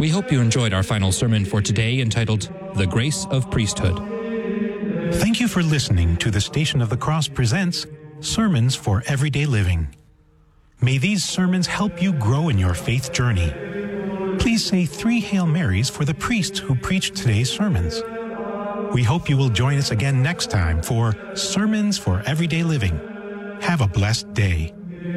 We hope you enjoyed our final sermon for today entitled, The Grace of Priesthood. Thank you for listening to the Station of the Cross presents Sermons for Everyday Living. May these sermons help you grow in your faith journey. Please say 3 Hail Marys for the priest who preached today's sermons. We hope you will join us again next time for Sermons for Everyday Living. Have a blessed day.